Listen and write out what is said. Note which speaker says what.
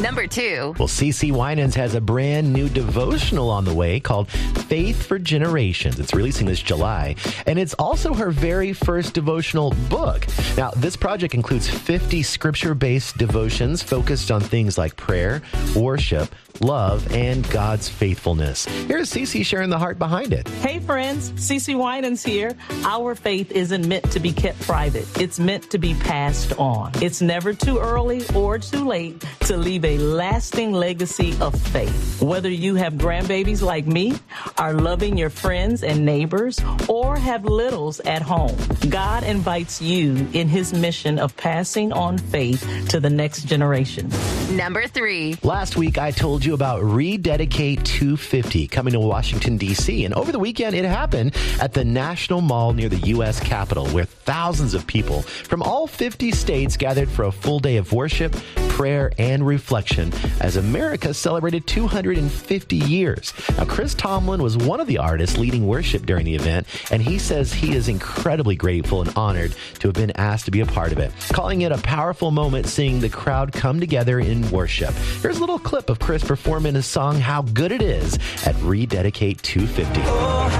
Speaker 1: Number 2.
Speaker 2: Well, CeCe Winans has a brand new devotional on the way called Faith for Generations. It's releasing this July, and it's also her very first devotional book. Now, this project includes 50 scripture-based devotions focused on things like prayer, worship, love, and God's faithfulness. Here's CeCe sharing the heart behind it.
Speaker 3: Hey friends, CeCe Winans here. Our faith isn't meant to be kept private. It's meant to be passed on. It's never too early or too late to leave a lasting legacy of faith. Whether you have grandbabies like me, are loving your friends and neighbors, or have littles at home, God invites you in his mission of passing on faith to the next generation.
Speaker 1: Number 3.
Speaker 2: Last week, I told you about Rededicate 250 coming to Washington, D.C. And over the weekend, it happened at the National Mall near the U.S. Capitol, where thousands of people from all 50 states gathered for a full day of worship, prayer, and reflection as America celebrated 250 years. Now, Chris Tomlin was one of the artists leading worship during the event, and he says he is incredibly grateful and honored to have been asked to be a part of it, calling it a powerful moment seeing the crowd come together in worship. Here's a little clip of Chris performing his song How Good It Is at Rededicate 250.